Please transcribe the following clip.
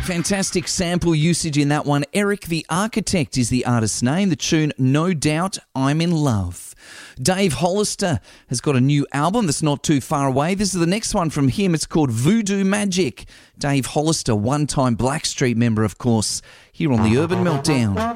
Fantastic sample usage in that one. Eric the Architect is the artist's name. The tune, No Doubt I'm in Love. Dave Hollister has got a new album that's not too far away. This is the next one from him. It's called Voodoo Magic. Dave Hollister, one-time Blackstreet member, of course, here on the Urban Meltdown.